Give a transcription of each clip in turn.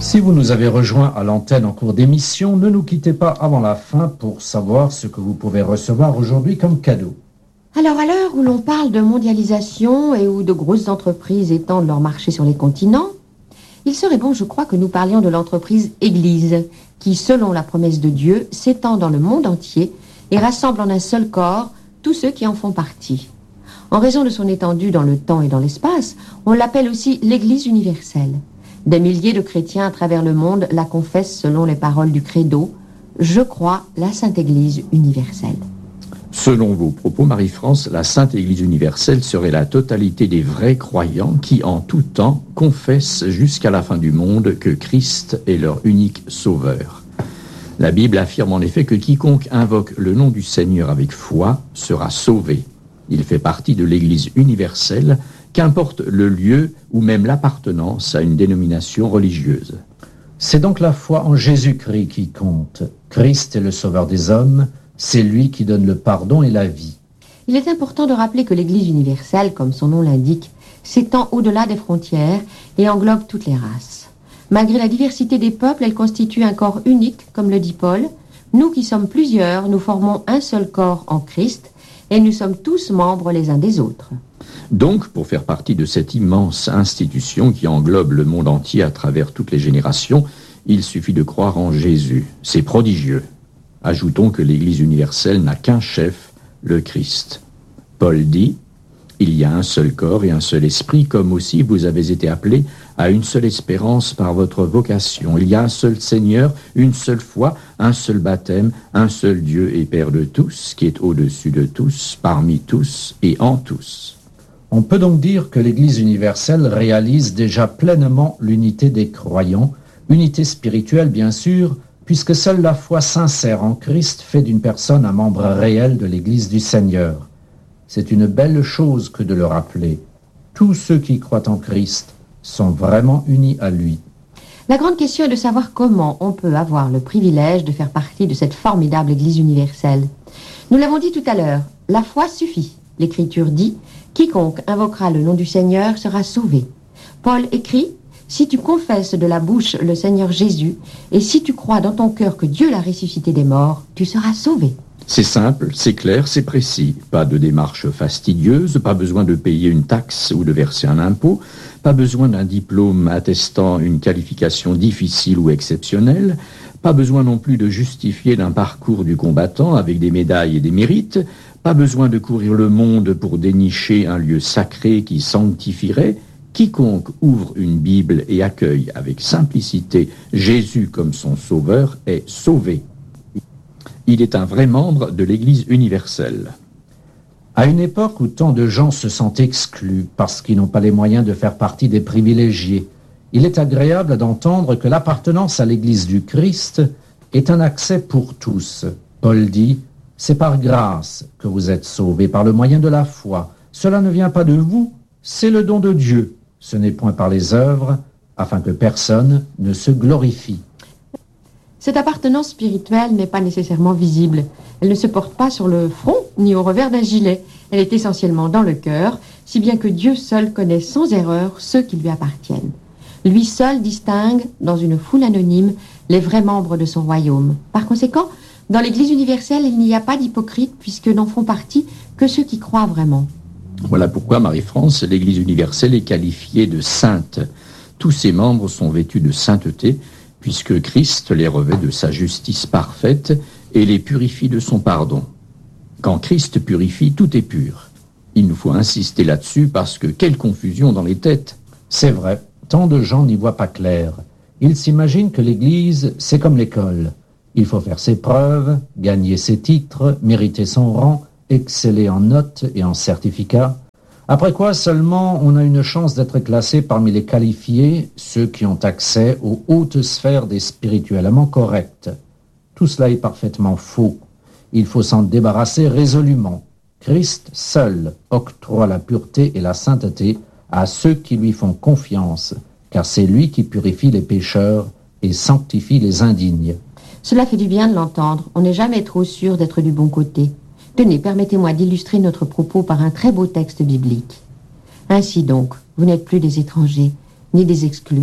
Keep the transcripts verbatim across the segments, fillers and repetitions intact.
Si vous nous avez rejoints à l'antenne en cours d'émission, ne nous quittez pas avant la fin pour savoir ce que vous pouvez recevoir aujourd'hui comme cadeau. Alors, à l'heure où l'on parle de mondialisation et où de grosses entreprises étendent leur marché sur les continents, il serait bon, je crois, que nous parlions de l'entreprise Église, qui, selon la promesse de Dieu, s'étend dans le monde entier et rassemble en un seul corps tous ceux qui en font partie. En raison de son étendue dans le temps et dans l'espace, on l'appelle aussi l'Église universelle. Des milliers de chrétiens à travers le monde la confessent selon les paroles du credo « Je crois la Sainte Église universelle ». Selon vos propos, Marie-France, la Sainte Église universelle serait la totalité des vrais croyants qui, en tout temps, confessent jusqu'à la fin du monde que Christ est leur unique sauveur. La Bible affirme en effet que quiconque invoque le nom du Seigneur avec foi sera sauvé. Il fait partie de l'Église universelle, qu'importe le lieu ou même l'appartenance à une dénomination religieuse. C'est donc la foi en Jésus-Christ qui compte. Christ est le sauveur des hommes, c'est lui qui donne le pardon et la vie. Il est important de rappeler que l'Église universelle, comme son nom l'indique, s'étend au-delà des frontières et englobe toutes les races. Malgré la diversité des peuples, elle constitue un corps unique, comme le dit Paul. Nous qui sommes plusieurs, nous formons un seul corps en Christ et nous sommes tous membres les uns des autres. Donc, pour faire partie de cette immense institution qui englobe le monde entier à travers toutes les générations, il suffit de croire en Jésus. C'est prodigieux. Ajoutons que l'Église universelle n'a qu'un chef, le Christ. Paul dit « Il y a un seul corps et un seul esprit, comme aussi vous avez été appelés à une seule espérance par votre vocation. Il y a un seul Seigneur, une seule foi, un seul baptême, un seul Dieu et Père de tous, qui est au-dessus de tous, parmi tous et en tous. » On peut donc dire que l'Église universelle réalise déjà pleinement l'unité des croyants, unité spirituelle bien sûr, puisque seule la foi sincère en Christ fait d'une personne un membre réel de l'Église du Seigneur. C'est une belle chose que de le rappeler. Tous ceux qui croient en Christ sont vraiment unis à lui. La grande question est de savoir comment on peut avoir le privilège de faire partie de cette formidable Église universelle. Nous l'avons dit tout à l'heure, la foi suffit. L'Écriture dit « Quiconque invoquera le nom du Seigneur sera sauvé ». Paul écrit « Si tu confesses de la bouche le Seigneur Jésus, et si tu crois dans ton cœur que Dieu l'a ressuscité des morts, tu seras sauvé. » C'est simple, c'est clair, c'est précis. Pas de démarche fastidieuse, pas besoin de payer une taxe ou de verser un impôt, pas besoin d'un diplôme attestant une qualification difficile ou exceptionnelle, pas besoin non plus de justifier d'un parcours du combattant avec des médailles et des mérites, pas besoin de courir le monde pour dénicher un lieu sacré qui sanctifierait. Quiconque ouvre une Bible et accueille avec simplicité Jésus comme son sauveur est sauvé. Il est un vrai membre de l'Église universelle. À une époque où tant de gens se sentent exclus parce qu'ils n'ont pas les moyens de faire partie des privilégiés, il est agréable d'entendre que l'appartenance à l'Église du Christ est un accès pour tous. Paul dit « C'est par grâce que vous êtes sauvés, par le moyen de la foi. Cela ne vient pas de vous, c'est le don de Dieu. Ce n'est point par les œuvres, afin que personne ne se glorifie. » Cette appartenance spirituelle n'est pas nécessairement visible. Elle ne se porte pas sur le front ni au revers d'un gilet. Elle est essentiellement dans le cœur, si bien que Dieu seul connaît sans erreur ceux qui lui appartiennent. Lui seul distingue, dans une foule anonyme, les vrais membres de son royaume. Par conséquent, dans l'Église universelle, il n'y a pas d'hypocrites puisque n'en font partie que ceux qui croient vraiment. Voilà pourquoi, Marie-France, l'Église universelle est qualifiée de sainte. Tous ses membres sont vêtus de sainteté, puisque Christ les revêt de sa justice parfaite et les purifie de son pardon. Quand Christ purifie, tout est pur. Il nous faut insister là-dessus parce que quelle confusion dans les têtes. C'est vrai, tant de gens n'y voient pas clair. Ils s'imaginent que l'Église, c'est comme l'école. Il faut faire ses preuves, gagner ses titres, mériter son rang, exceller en notes et en certificats. Après quoi seulement on a une chance d'être classé parmi les qualifiés, ceux qui ont accès aux hautes sphères des spirituellement corrects. Tout cela est parfaitement faux. Il faut s'en débarrasser résolument. Christ seul octroie la pureté et la sainteté à ceux qui lui font confiance, car c'est lui qui purifie les pécheurs et sanctifie les indignes. Cela fait du bien de l'entendre. On n'est jamais trop sûr d'être du bon côté. Tenez, permettez-moi d'illustrer notre propos par un très beau texte biblique. Ainsi donc, vous n'êtes plus des étrangers, ni des exclus,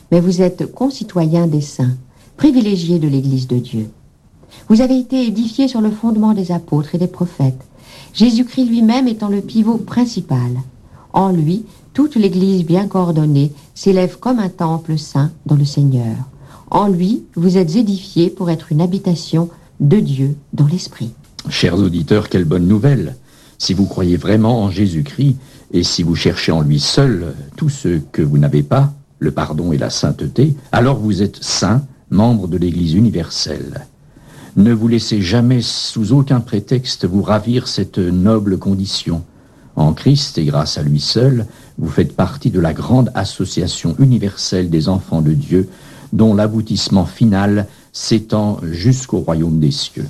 mais vous êtes concitoyens des saints, privilégiés de l'Église de Dieu. Vous avez été édifiés sur le fondement des apôtres et des prophètes, Jésus-Christ lui-même étant le pivot principal. En lui, toute l'Église bien coordonnée s'élève comme un temple saint dans le Seigneur. En lui, vous êtes édifiés pour être une habitation de Dieu dans l'Esprit. Chers auditeurs, quelle bonne nouvelle! Si vous croyez vraiment en Jésus-Christ, et si vous cherchez en lui seul tout ce que vous n'avez pas, le pardon et la sainteté, alors vous êtes saints, membres de l'Église universelle. Ne vous laissez jamais, sous aucun prétexte, vous ravir cette noble condition. En Christ et grâce à lui seul, vous faites partie de la grande association universelle des enfants de Dieu, dont l'aboutissement final s'étend jusqu'au royaume des cieux.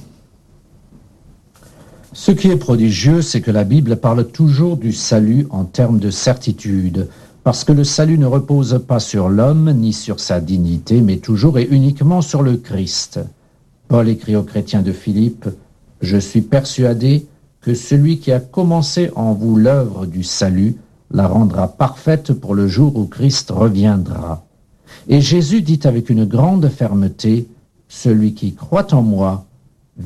Ce qui est prodigieux, c'est que la Bible parle toujours du salut en termes de certitude, parce que le salut ne repose pas sur l'homme ni sur sa dignité, mais toujours et uniquement sur le Christ. Paul écrit aux chrétiens de Philippe, « Je suis persuadé que celui qui a commencé en vous l'œuvre du salut la rendra parfaite pour le jour où Christ reviendra. » Et Jésus dit avec une grande fermeté, « Celui qui croit en moi vivra. »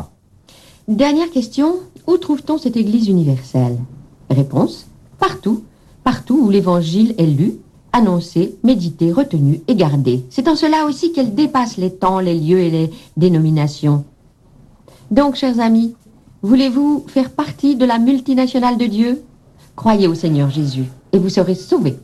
Dernière question, où trouve-t-on cette Église universelle? Réponse, partout, partout où l'Évangile est lu, annoncé, médité, retenu et gardé. C'est en cela aussi qu'elle dépasse les temps, les lieux et les dénominations. Donc, chers amis, voulez-vous faire partie de la multinationale de Dieu? Croyez au Seigneur Jésus et vous serez sauvés.